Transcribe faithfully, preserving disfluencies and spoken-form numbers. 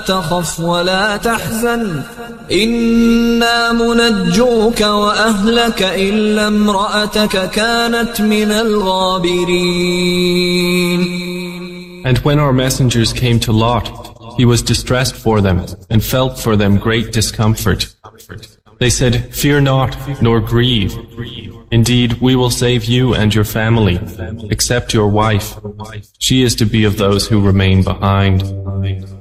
تخف ولا تحزن إنا منجوك وأهلك إلا امرأتك كانت من الغابرين. And when our messengers came to Lot, he was distressed for them and felt for them great discomfort. They said, "Fear not, nor grieve. Indeed, we will save you and your family, except your wife. She is to be of those who remain behind."